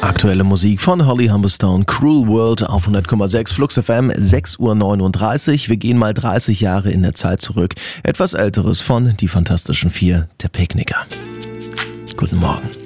Aktuelle Musik von Holly Humberstone, Cruel World auf 100,6 Flux FM, 6:39 Uhr. Wir gehen mal 30 Jahre in der Zeit zurück. Etwas Älteres von Die Fantastischen Vier, der Picknicker. Guten Morgen.